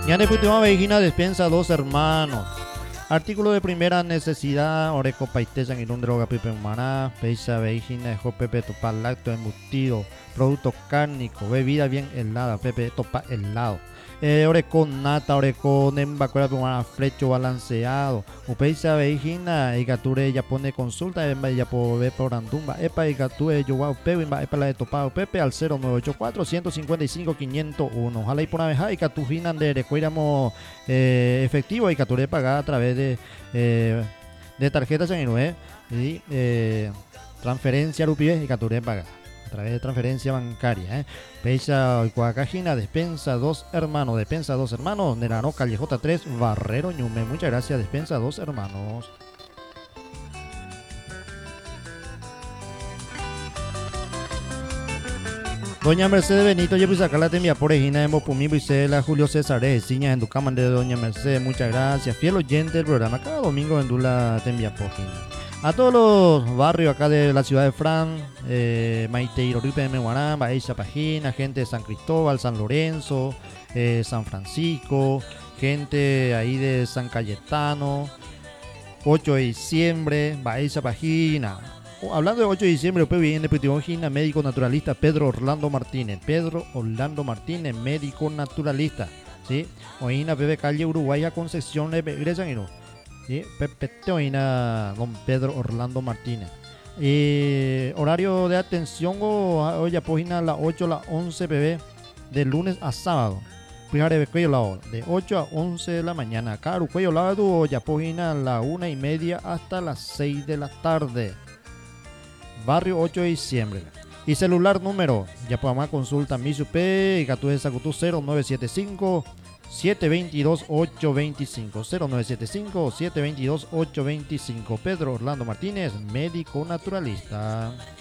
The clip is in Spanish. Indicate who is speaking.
Speaker 1: Ya de Putima Vejina despensa dos hermanos. Artículo de primera necesidad, oreco paitesan y un droga pipe humana, peisa vejina, ejo pepe topa lacto embutido, producto cárnico, bebida bien helada, pepe topa helado. Oreco nata, oreco nemba, cuera humana, flecho balanceado, upeisa vejina, igature ya pone consulta, emba ya po ve por andumba, epa igature yo guau pepe, epa la de topado pepe al 0984 155 501. Ojalá y por una vez, igatujina de recuéramos efectivo y capturé pagada a través de tarjeta Sanginue y transferencia Rupibe y capturé pagada a través de transferencia bancaria. Peisa Cuacajina, despensa dos hermanos, Nerano, calle J3, Barrero, Ñume. Muchas gracias, despensa dos hermanos. Doña Mercedes Benito, yo puse acá la temia por Egina en Bopumí, la Julio César Ciñas en Ducamán de Doña Mercedes, muchas gracias. Fiel oyente del programa, cada domingo en Dula Tembia Pojina. A todos los barrios acá de la ciudad de Fran, Maiteiro, Ripe, Mehuarán, Baeza Pagina, gente de San Cristóbal, San Lorenzo, San Francisco, gente ahí de San Cayetano, 8 de diciembre, Baeza Pagina. Hablando de 8 de diciembre, después viene de médico naturalista Pedro Orlando Martínez. Pedro Orlando Martínez, médico naturalista. ¿Sí? Oína, Pepe Calle, Uruguaya, Concepción, regresan y no. ¿Sí? Pepe, oína, don Pedro Orlando Martínez. Horario de atención, o ya página las 8 a las 11 bebé, de lunes a sábado. De 8 a 11 de la mañana. Caro, cuello lado, ya página la 1:30 hasta las 6 de la tarde. Barrio 8 de diciembre. Y celular número, ya podemos consulta mi supe, y Gatú de Sacutú 0975 722 825 0975 722 825. Pedro Orlando Martínez, médico naturalista.